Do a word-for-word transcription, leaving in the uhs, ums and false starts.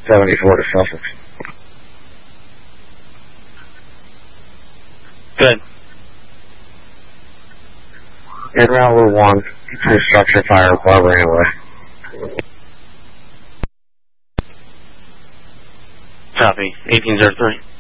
seventy-four to Sussex. Good. In route one, through structure fire, Barber anyway. Copy. eighteen zero three.